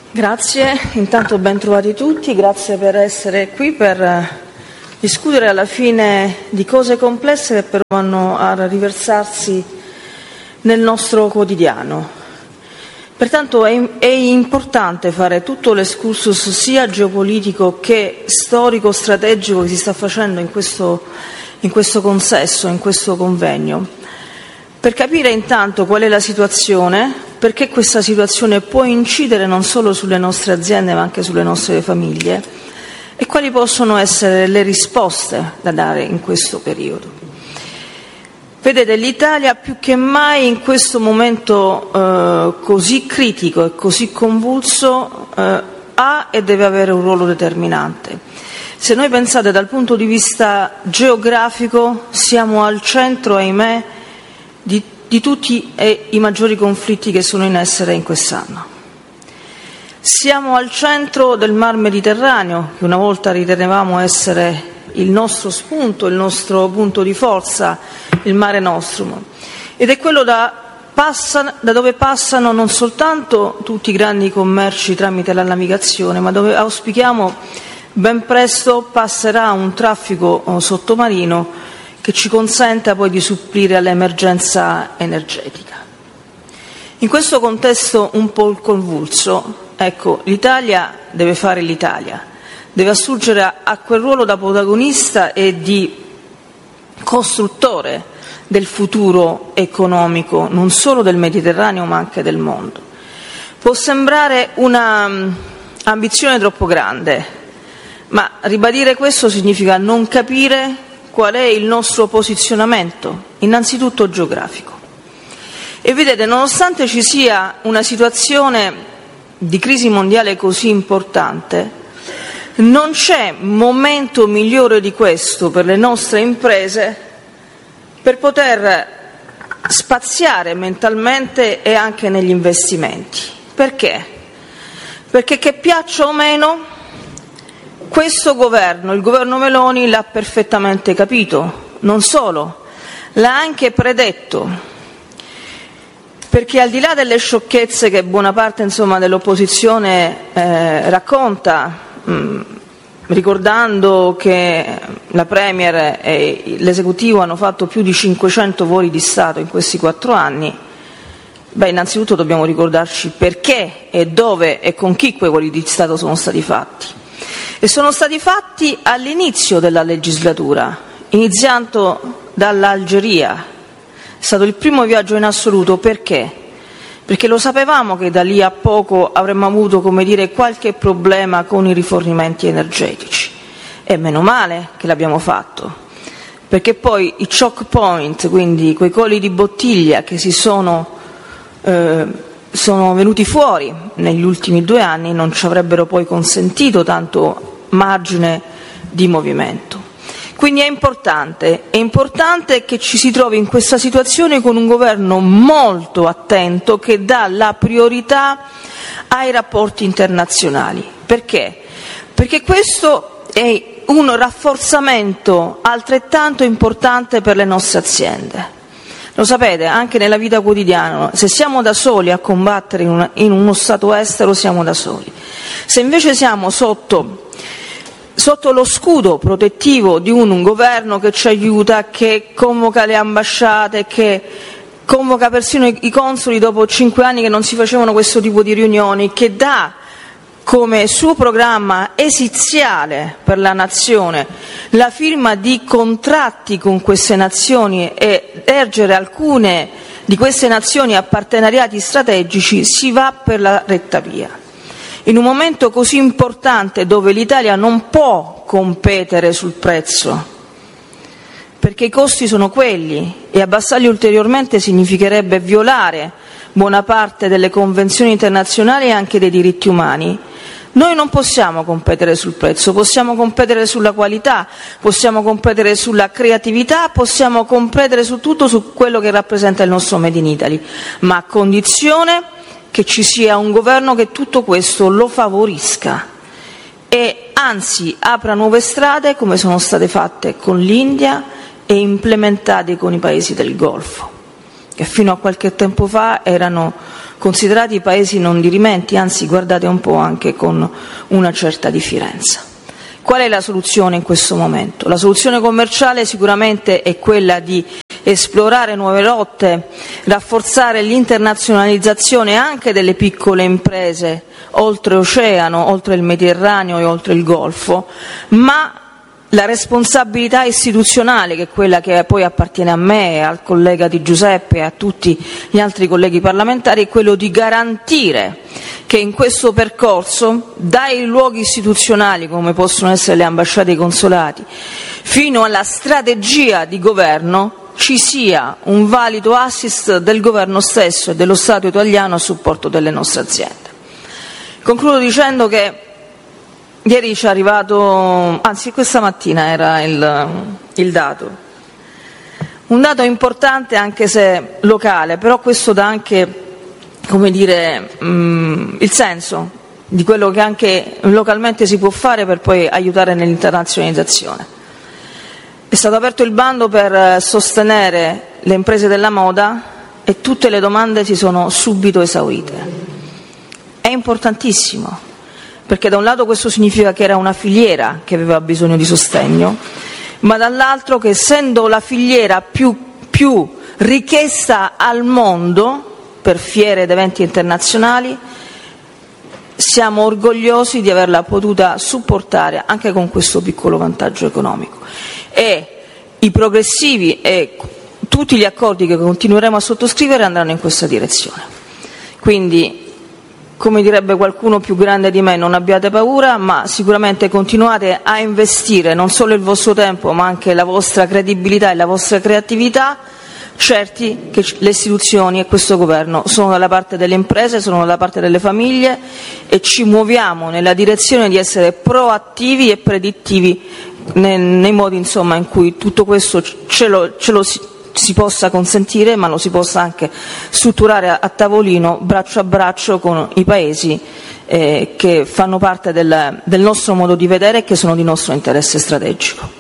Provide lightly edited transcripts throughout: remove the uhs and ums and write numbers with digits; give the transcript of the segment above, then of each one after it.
Grazie, intanto ben trovati tutti, grazie per essere qui per discutere alla fine di cose complesse che però vanno a riversarsi nel nostro quotidiano. Pertanto è importante fare tutto l'escursus sia geopolitico che storico-strategico che si sta facendo in questo consesso, in questo convegno, per capire intanto qual è la situazione, perché questa situazione può incidere non solo sulle nostre aziende ma anche sulle nostre famiglie e quali possono essere le risposte da dare in questo periodo. Vedete, l'Italia più che mai in questo momento così critico e così convulso ha e deve avere un ruolo determinante. Se noi pensate dal punto di vista geografico siamo al centro, ahimè, di tutti i maggiori conflitti che sono in essere in quest'anno. Siamo al centro del Mar Mediterraneo, che una volta ritenevamo essere il nostro spunto, il nostro punto di forza, il Mare Nostrum, ed è quello da dove passano non soltanto tutti i grandi commerci tramite la navigazione, ma dove auspichiamo ben presto passerà un traffico sottomarino che ci consenta poi di supplire all'emergenza energetica. In questo contesto un po' convulso, ecco, l'Italia deve fare l'Italia, deve assurgere a quel ruolo da protagonista e di costruttore del futuro economico, non solo del Mediterraneo ma anche del mondo. Può sembrare un'ambizione troppo grande, ma ribadire questo significa non capire qual è il nostro posizionamento, innanzitutto geografico. E vedete, nonostante ci sia una situazione di crisi mondiale così importante, non c'è momento migliore di questo per le nostre imprese per poter spaziare mentalmente e anche negli investimenti. Perché? Perché che piaccia o meno, questo governo, il governo Meloni, l'ha perfettamente capito, non solo, l'ha anche predetto, perché al di là delle sciocchezze che buona parte dell'opposizione racconta, ricordando che la Premier e l'esecutivo hanno fatto più di 500 voli di Stato in questi 4 anni, innanzitutto dobbiamo ricordarci perché e dove e con chi quei voli di Stato sono stati fatti. E sono stati fatti all'inizio della legislatura, iniziando dall'Algeria. È stato il primo viaggio in assoluto. Perché? Perché lo sapevamo che da lì a poco avremmo avuto, qualche problema con i rifornimenti energetici. E meno male che l'abbiamo fatto, perché poi i choke point, quindi quei colli di bottiglia che sono venuti fuori negli ultimi 2 anni, non ci avrebbero poi consentito tanto margine di movimento. Quindi è importante che ci si trovi in questa situazione con un governo molto attento che dà la priorità ai rapporti internazionali. Perché? Perché questo è un rafforzamento altrettanto importante per le nostre aziende. Lo sapete, anche nella vita quotidiana, se siamo da soli a combattere in uno Stato estero, siamo da soli. Se invece siamo sotto lo scudo protettivo di un governo che ci aiuta, che convoca le ambasciate, che convoca persino i consoli dopo 5 anni che non si facevano questo tipo di riunioni, che dà come suo programma esiziale per la nazione la firma di contratti con queste nazioni e ergere alcune di queste nazioni a partenariati strategici, si va per la retta via. In un momento così importante dove l'Italia non può competere sul prezzo, perché i costi sono quelli e abbassarli ulteriormente significherebbe violare buona parte delle convenzioni internazionali e anche dei diritti umani. Noi non possiamo competere sul prezzo, possiamo competere sulla qualità, possiamo competere sulla creatività, possiamo competere su tutto, su quello che rappresenta il nostro Made in Italy, ma a condizione che ci sia un governo che tutto questo lo favorisca e anzi apra nuove strade come sono state fatte con l'India e implementate con i paesi del Golfo, che fino a qualche tempo fa erano considerati paesi non dirimenti, anzi guardate un po' anche con una certa diffidenza. Qual è la soluzione in questo momento? La soluzione commerciale sicuramente è quella di esplorare nuove rotte, rafforzare l'internazionalizzazione anche delle piccole imprese oltreoceano, oltre il Mediterraneo e oltre il Golfo, ma la responsabilità istituzionale, che è quella che poi appartiene a me, al collega Di Giuseppe e a tutti gli altri colleghi parlamentari, è quello di garantire che in questo percorso, dai luoghi istituzionali come possono essere le ambasciate e i consolati, fino alla strategia di governo, ci sia un valido assist del governo stesso e dello Stato italiano a supporto delle nostre aziende. Concludo dicendo che ieri ci è arrivato, anzi questa mattina era il dato, un dato importante anche se locale, però questo dà anche, come dire, il senso di quello che anche localmente si può fare per poi aiutare nell'internazionalizzazione. È stato aperto il bando per sostenere le imprese della moda e tutte le domande si sono subito esaurite. È importantissimo, perché da un lato questo significa che era una filiera che aveva bisogno di sostegno, ma dall'altro che essendo la filiera più richiesta al mondo per fiere ed eventi internazionali, siamo orgogliosi di averla potuta supportare anche con questo piccolo vantaggio economico. E i progressivi e tutti gli accordi che continueremo a sottoscrivere andranno in questa direzione. Quindi, come direbbe qualcuno più grande di me, non abbiate paura, ma sicuramente continuate a investire non solo il vostro tempo ma anche la vostra credibilità e la vostra creatività, certi che le istituzioni e questo governo sono dalla parte delle imprese, sono dalla parte delle famiglie e ci muoviamo nella direzione di essere proattivi e predittivi nei modi, insomma, in cui tutto questo ce lo si possa consentire, ma lo si possa anche strutturare a tavolino, braccio a braccio con i paesi che fanno parte del nostro modo di vedere e che sono di nostro interesse strategico.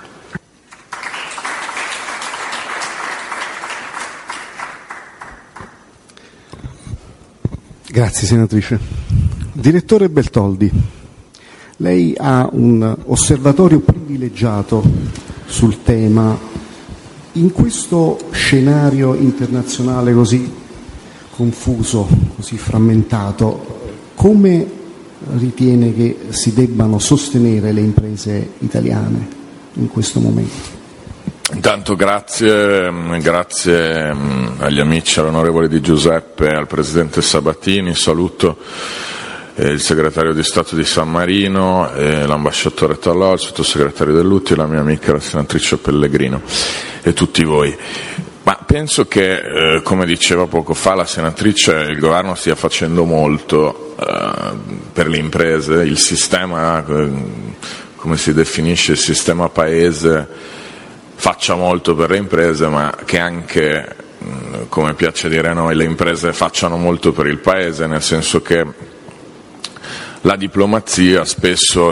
Grazie senatrice. Direttore Bertoldi, lei ha un osservatorio privilegiato sul tema. In questo scenario internazionale così confuso, così frammentato, come ritiene che si debbano sostenere le imprese italiane in questo momento? Intanto grazie agli amici, all'onorevole Di Giuseppe e al Presidente Sabatini, saluto il Segretario di Stato di San Marino, l'Ambasciatore Tallò, il Sottosegretario Dell'Utti, la mia amica la Senatrice Pellegrino e tutti voi. Ma penso che, come diceva poco fa la Senatrice, il Governo stia facendo molto per le imprese, il sistema, come si definisce, il sistema Paese, faccia molto per le imprese, ma che anche, come piace dire a noi, le imprese facciano molto per il Paese, nel senso che la diplomazia spesso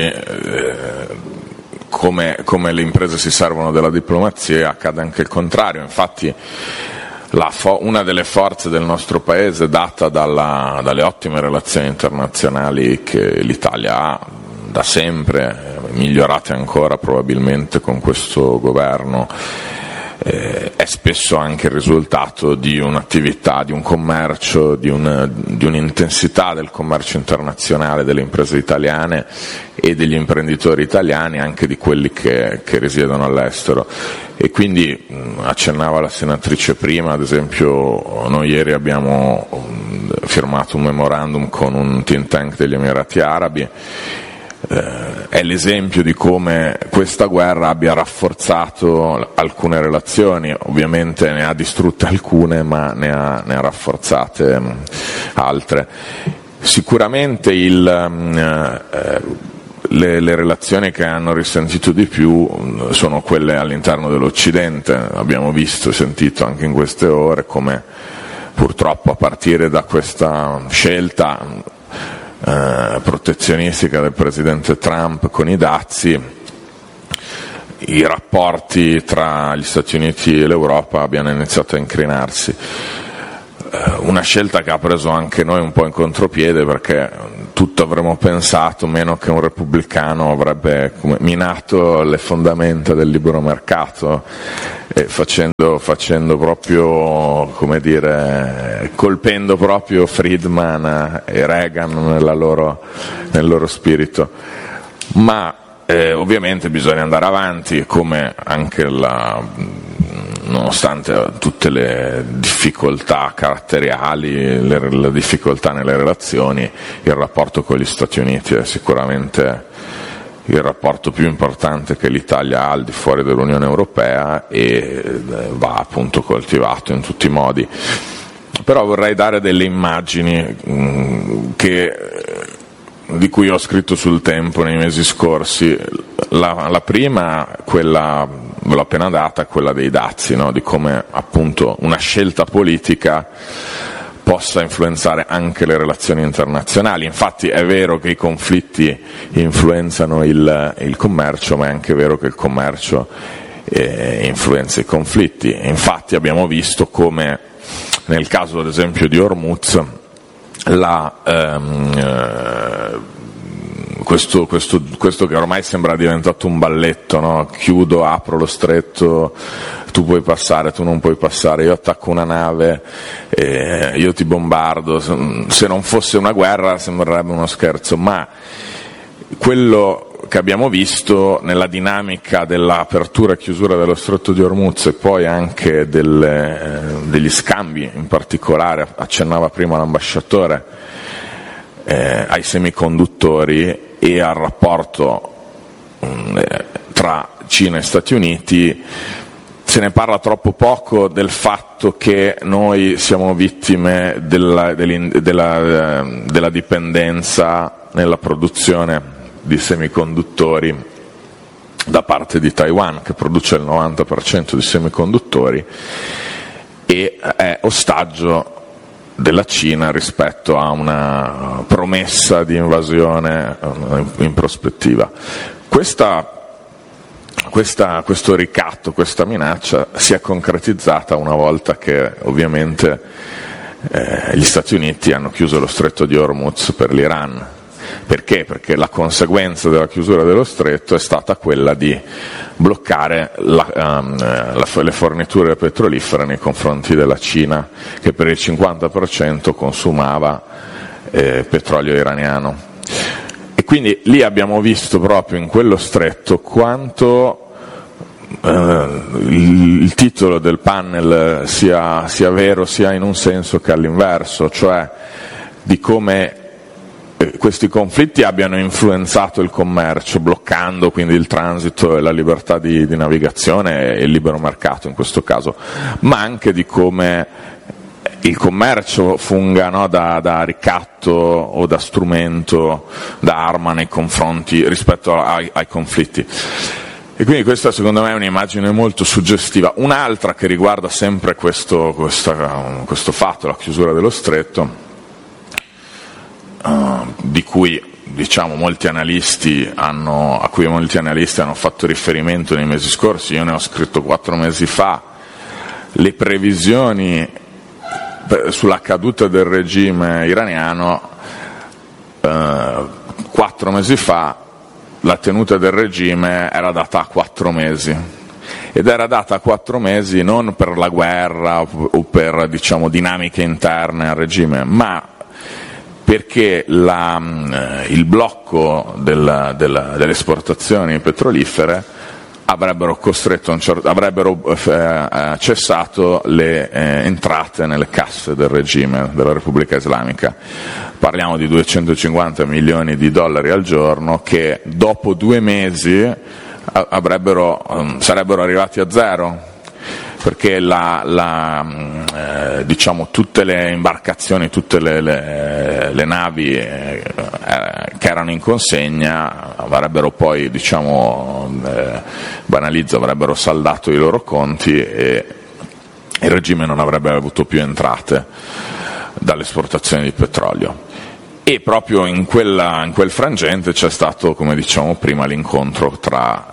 come le imprese si servono della diplomazia, accade anche il contrario. Infatti una delle forze del nostro Paese, data dalle ottime relazioni internazionali che l'Italia ha da sempre, migliorate ancora probabilmente con questo governo, è spesso anche il risultato di un'attività, di un commercio, di un'intensità del commercio internazionale delle imprese italiane e degli imprenditori italiani, anche di quelli che risiedono all'estero. E quindi accennava la Senatrice prima, ad esempio noi ieri abbiamo firmato un memorandum con un think tank degli Emirati Arabi. È l'esempio di come questa guerra abbia rafforzato alcune relazioni, ovviamente ne ha distrutte alcune, ma ne ha rafforzate altre. Sicuramente le relazioni che hanno risentito di più sono quelle all'interno dell'Occidente. Abbiamo visto e sentito anche in queste ore come purtroppo a partire da questa scelta protezionistica del presidente Trump con i dazi, i rapporti tra gli Stati Uniti e l'Europa abbiano iniziato a incrinarsi. una scelta che ha preso anche noi un po' in contropiede, perché tutto avremmo pensato, meno che un repubblicano avrebbe minato le fondamenta del libero mercato, facendo proprio, come dire, colpendo proprio Friedman e Reagan nel loro spirito. Ma ovviamente bisogna andare avanti, come anche nonostante tutte le difficoltà caratteriali, le difficoltà nelle relazioni, il rapporto con gli Stati Uniti è sicuramente il rapporto più importante che l'Italia ha al di fuori dell'Unione Europea e va appunto coltivato in tutti i modi. Però vorrei dare delle immagini di cui ho scritto sul Tempo nei mesi scorsi. La prima, quella ve l'ho appena data, quella dei dazi, no? Di come appunto una scelta politica possa influenzare anche le relazioni internazionali. Infatti è vero che i conflitti influenzano il commercio, ma è anche vero che il commercio influenza i conflitti. Infatti abbiamo visto come nel caso ad esempio di Hormuz questo che ormai sembra diventato un balletto, no? Chiudo, apro lo stretto, tu puoi passare, tu non puoi passare, io attacco una nave, io ti bombardo. Se non fosse una guerra sembrerebbe uno scherzo, ma quello che abbiamo visto nella dinamica dell'apertura e chiusura dello stretto di Hormuz e poi anche degli scambi, in particolare accennava prima l'ambasciatore, ai semiconduttori e al rapporto tra Cina e Stati Uniti, se ne parla troppo poco del fatto che noi siamo vittime della dipendenza nella produzione di semiconduttori da parte di Taiwan, che produce il 90% di semiconduttori e è ostaggio della Cina rispetto a una promessa di invasione in prospettiva. Questo ricatto, questa minaccia si è concretizzata una volta che ovviamente gli Stati Uniti hanno chiuso lo stretto di Hormuz per l'Iran. Perché? Perché la conseguenza della chiusura dello stretto è stata quella di bloccare le forniture petrolifere nei confronti della Cina, che per il 50% consumava petrolio iraniano. E quindi lì abbiamo visto proprio in quello stretto quanto il titolo del panel sia vero sia in un senso che all'inverso, cioè di come questi conflitti abbiano influenzato il commercio, bloccando quindi il transito e la libertà di navigazione e il libero mercato in questo caso, ma anche di come il commercio funga, no, da ricatto o da strumento, da arma nei confronti rispetto ai conflitti. E quindi questa secondo me è un'immagine molto suggestiva. Un'altra che riguarda sempre questo fatto, la chiusura dello stretto, di cui diciamo a cui molti analisti hanno fatto riferimento nei mesi scorsi. Io ne ho scritto 4 mesi fa. Le previsioni sulla caduta del regime iraniano, 4 mesi fa la tenuta del regime era data a 4 mesi, ed era data a 4 mesi non per la guerra o per dinamiche interne al regime, ma perché il blocco delle esportazioni petrolifere avrebbero cessato le entrate nelle casse del regime della Repubblica Islamica. Parliamo di 250 milioni di dollari al giorno che dopo 2 mesi sarebbero arrivati a zero, perché tutte le imbarcazioni, tutte le navi che erano in consegna avrebbero poi, avrebbero saldato i loro conti e il regime non avrebbe avuto più entrate dall'esportazione di petrolio. E proprio in quel frangente c'è stato, come diciamo prima, l'incontro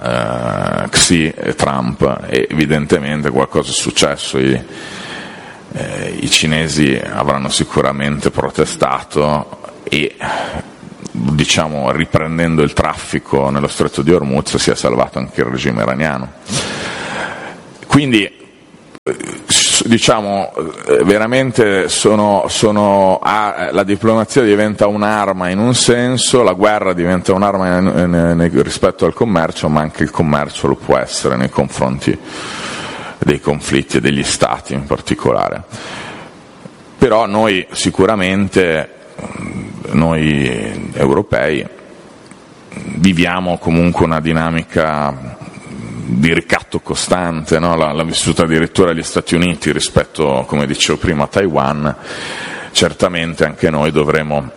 tra Xi e Trump, e evidentemente qualcosa è successo. i cinesi avranno sicuramente protestato e, diciamo, riprendendo il traffico nello stretto di Hormuz si è salvato anche il regime iraniano. Quindi, diciamo, veramente la diplomazia diventa un'arma in un senso, la guerra diventa un'arma rispetto al commercio, ma anche il commercio lo può essere nei confronti dei conflitti e degli stati in particolare. Però noi sicuramente, noi europei, viviamo comunque una dinamica di ricatto costante, no? L'ha vissuta addirittura gli Stati Uniti rispetto, come dicevo prima, a Taiwan. Certamente anche noi dovremo,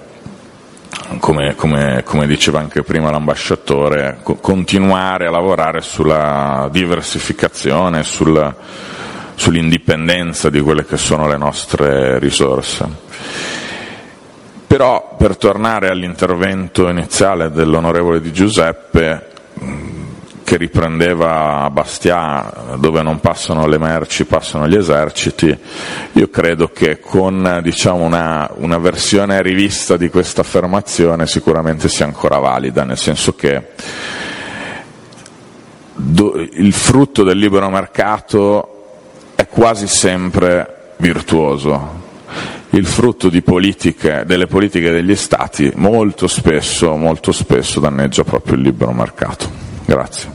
come diceva anche prima l'ambasciatore, continuare a lavorare sulla diversificazione, sull'indipendenza di quelle che sono le nostre risorse. Però, per tornare all'intervento iniziale dell'onorevole Di Giuseppe, che riprendeva Bastiat, dove non passano le merci, passano gli eserciti, io credo che con, diciamo, una versione rivista di questa affermazione sicuramente sia ancora valida, nel senso che il frutto del libero mercato è quasi sempre virtuoso. Il frutto delle politiche degli Stati molto spesso danneggia proprio il libero mercato. Grazie.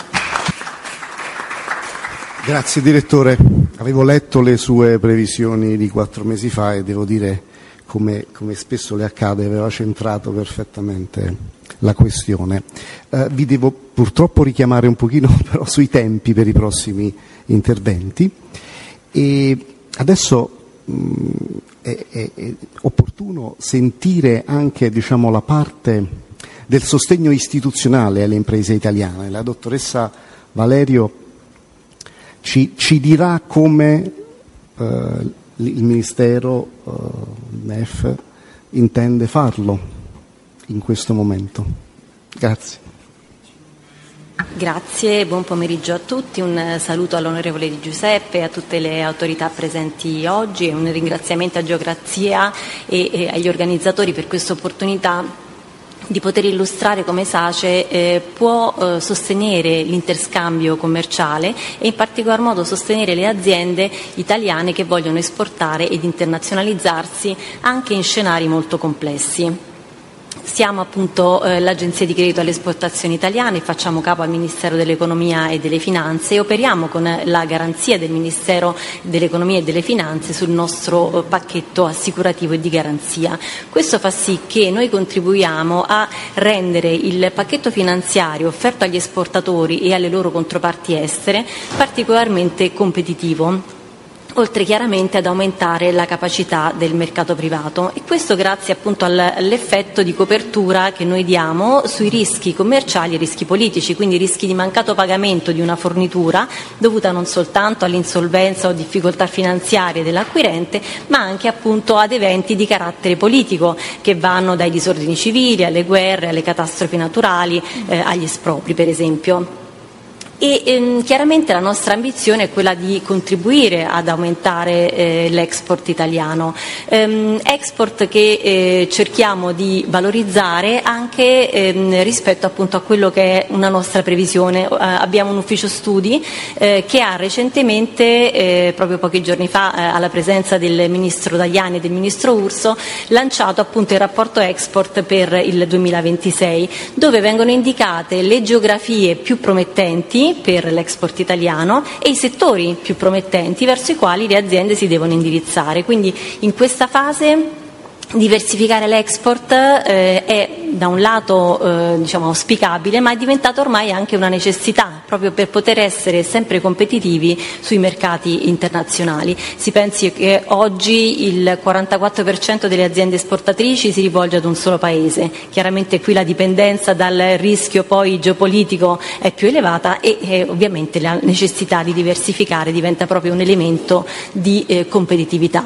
Grazie direttore, avevo letto le sue previsioni di 4 mesi fa e devo dire, come spesso le accade, aveva centrato perfettamente la questione. Vi devo purtroppo richiamare un pochino però sui tempi per i prossimi interventi e adesso è opportuno sentire anche, diciamo, la parte del sostegno istituzionale alle imprese italiane. La dottoressa Valerio ci dirà come il Ministero MEF intende farlo in questo momento. Grazie. Grazie, buon pomeriggio a tutti, un saluto all'onorevole Di Giuseppe e a tutte le autorità presenti oggi e un ringraziamento a Geocrazia e agli organizzatori per questa opportunità di poter illustrare come SACE può sostenere l'interscambio commerciale e in particolar modo sostenere le aziende italiane che vogliono esportare ed internazionalizzarsi anche in scenari molto complessi. Siamo appunto l'Agenzia di Credito alle Esportazioni Italiane, facciamo capo al Ministero dell'Economia e delle Finanze e operiamo con la garanzia del Ministero dell'Economia e delle Finanze sul nostro pacchetto assicurativo e di garanzia. Questo fa sì che noi contribuiamo a rendere il pacchetto finanziario offerto agli esportatori e alle loro controparti estere particolarmente competitivo, oltre chiaramente ad aumentare la capacità del mercato privato, e questo grazie appunto all'effetto di copertura che noi diamo sui rischi commerciali e rischi politici, quindi rischi di mancato pagamento di una fornitura dovuta non soltanto all'insolvenza o difficoltà finanziarie dell'acquirente, ma anche appunto ad eventi di carattere politico che vanno dai disordini civili alle guerre, alle catastrofi naturali, agli espropri per esempio. E chiaramente la nostra ambizione è quella di contribuire ad aumentare l'export italiano, export che cerchiamo di valorizzare anche rispetto appunto a quello che è una nostra previsione. Abbiamo un ufficio studi che ha recentemente, proprio pochi giorni fa, alla presenza del ministro Tajani e del ministro Urso, lanciato appunto il rapporto export per il 2026, dove vengono indicate le geografie più promettenti per l'export italiano e i settori più promettenti verso i quali le aziende si devono indirizzare. Quindi in questa fase diversificare l'export è da un lato diciamo auspicabile, ma è diventata ormai anche una necessità proprio per poter essere sempre competitivi sui mercati internazionali. Si pensi che oggi il 44% delle aziende esportatrici si rivolge ad un solo paese, chiaramente qui la dipendenza dal rischio poi geopolitico è più elevata e ovviamente la necessità di diversificare diventa proprio un elemento di competitività.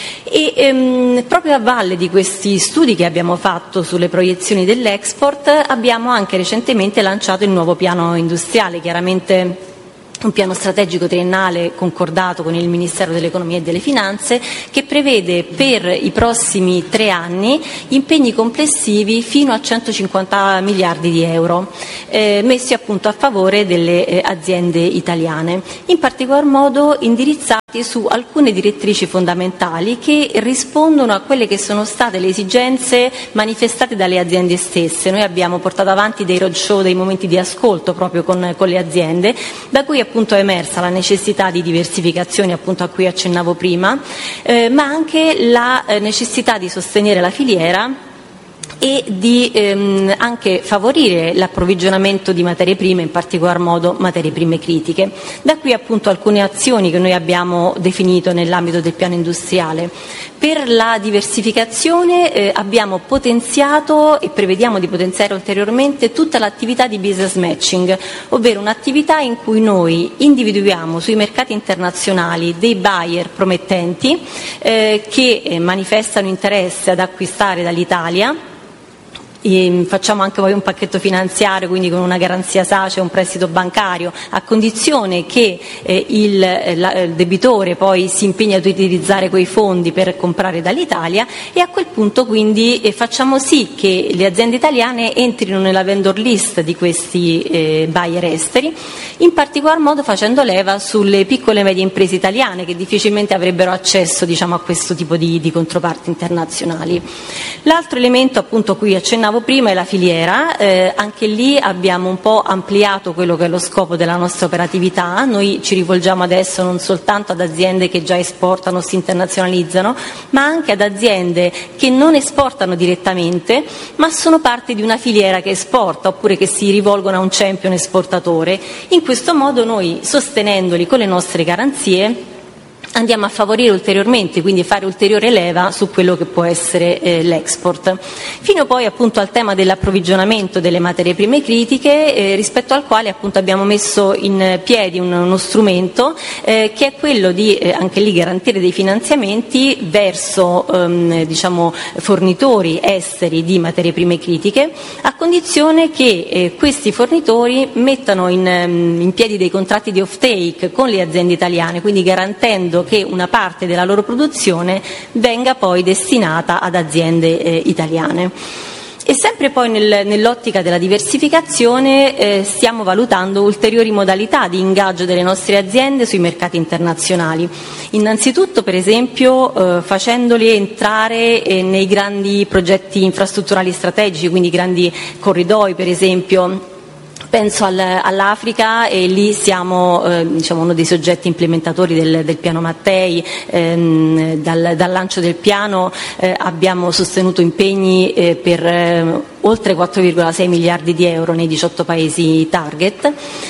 E proprio a valle di questi studi che abbiamo fatto sulle proiezioni dell'export abbiamo anche recentemente lanciato il nuovo piano industriale, chiaramente un piano strategico triennale concordato con il Ministero dell'Economia e delle Finanze, che prevede per i prossimi 3 anni impegni complessivi fino a 150 miliardi di euro, messi appunto a favore delle aziende italiane, in particolar modo indirizzati su alcune direttrici fondamentali che rispondono a quelle che sono state le esigenze manifestate dalle aziende stesse. Noi abbiamo portato avanti dei roadshow, dei momenti di ascolto proprio con le aziende, da cui appunto è emersa la necessità di diversificazione, appunto a cui accennavo prima, ma anche la necessità di sostenere la filiera e di anche favorire l'approvvigionamento di materie prime, in particolar modo materie prime critiche. Da qui appunto alcune azioni che noi abbiamo definito nell'ambito del piano industriale. Per la diversificazione abbiamo potenziato e prevediamo di potenziare ulteriormente tutta l'attività di business matching, ovvero un'attività in cui noi individuiamo sui mercati internazionali dei buyer promettenti che manifestano interesse ad acquistare dall'Italia. Facciamo anche poi un pacchetto finanziario, quindi con una garanzia SACE e un prestito bancario, a condizione che il debitore poi si impegni ad utilizzare quei fondi per comprare dall'Italia, e a quel punto quindi facciamo sì che le aziende italiane entrino nella vendor list di questi buyer esteri, in particolar modo facendo leva sulle piccole e medie imprese italiane che difficilmente avrebbero accesso, diciamo, a questo tipo di controparti internazionali. L'altro elemento appunto a cui accennavo prima è la filiera. Anche lì abbiamo un po' ampliato quello che è lo scopo della nostra operatività. Noi ci rivolgiamo adesso non soltanto ad aziende che già esportano, si internazionalizzano, ma anche ad aziende che non esportano direttamente, ma sono parte di una filiera che esporta, oppure che si rivolgono a un champion esportatore. In questo modo noi, sostenendoli con le nostre garanzie, andiamo a favorire ulteriormente, quindi fare ulteriore leva su quello che può essere l'export, fino poi appunto al tema dell'approvvigionamento delle materie prime critiche, rispetto al quale appunto abbiamo messo in piedi uno strumento che è quello di anche lì garantire dei finanziamenti verso diciamo fornitori esteri di materie prime critiche, a condizione che questi fornitori mettano in piedi dei contratti di off-take con le aziende italiane, quindi garantendo che una parte della loro produzione venga poi destinata ad aziende italiane. E sempre poi nell'ottica della diversificazione stiamo valutando ulteriori modalità di ingaggio delle nostre aziende sui mercati internazionali. Innanzitutto, per esempio, facendoli entrare nei grandi progetti infrastrutturali strategici, quindi grandi corridoi, per esempio. Penso all'Africa, e lì siamo diciamo uno dei soggetti implementatori del piano Mattei. Dal lancio del piano abbiamo sostenuto impegni per oltre 4,6 miliardi di euro nei 18 paesi target,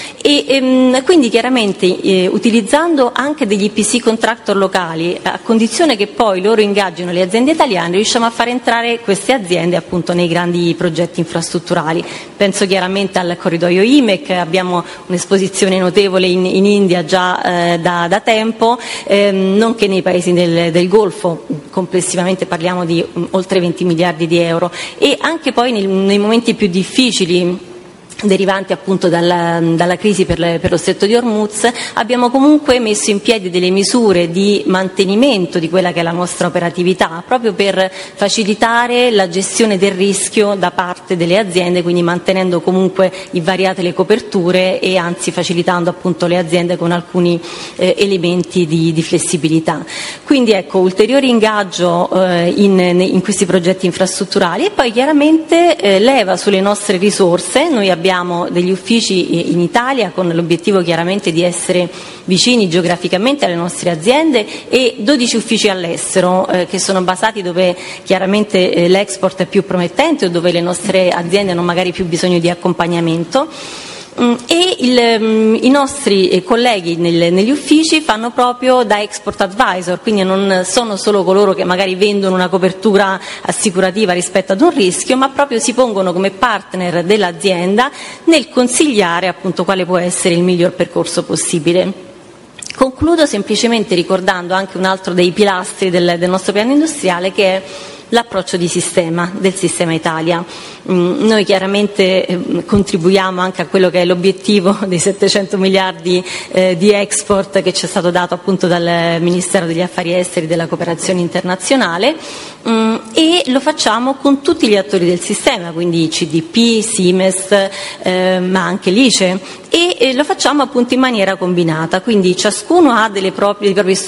e quindi chiaramente utilizzando anche degli IPC contractor locali, a condizione che poi loro ingaggino le aziende italiane, riusciamo a far entrare queste aziende appunto nei grandi progetti infrastrutturali. Penso chiaramente al corridoio IMEC, abbiamo un'esposizione notevole in India già da tempo, nonché nei paesi del Golfo, complessivamente parliamo di oltre 20 miliardi di euro, e anche poi nei momenti più difficili derivanti appunto dalla crisi per lo stretto di Hormuz, abbiamo comunque messo in piedi delle misure di mantenimento di quella che è la nostra operatività, proprio per facilitare la gestione del rischio da parte delle aziende, quindi mantenendo comunque invariate le coperture e anzi facilitando appunto le aziende con alcuni elementi di flessibilità. Quindi ecco, ulteriore ingaggio in questi progetti infrastrutturali, e poi chiaramente leva sulle nostre risorse. Noi abbiamo degli uffici in Italia con l'obiettivo chiaramente di essere vicini geograficamente alle nostre aziende, e 12 uffici all'estero che sono basati dove chiaramente l'export è più promettente o dove le nostre aziende hanno magari più bisogno di accompagnamento. E i nostri colleghi negli uffici fanno proprio da export advisor, quindi non sono solo coloro che magari vendono una copertura assicurativa rispetto ad un rischio, ma proprio si pongono come partner dell'azienda nel consigliare appunto quale può essere il miglior percorso possibile. Concludo semplicemente ricordando anche un altro dei pilastri del nostro piano industriale, che è l'approccio di sistema del Sistema Italia. Noi chiaramente contribuiamo anche a quello che è l'obiettivo dei 700 miliardi di export che ci è stato dato appunto dal Ministero degli Affari Esteri e della Cooperazione Internazionale, e lo facciamo con tutti gli attori del sistema, quindi CDP, Siemens, ma anche l'ICE, e lo facciamo appunto in maniera combinata, quindi ciascuno ha dei propri